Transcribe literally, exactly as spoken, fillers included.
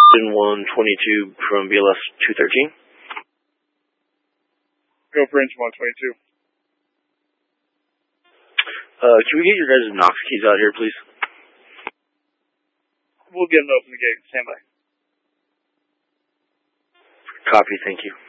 one twenty-two from B L S two thirteen. Go for engine one twenty-two. Uh, can we get your guys' Knox keys out here, please? We'll get them to open the gate. Stand by. Copy, thank you.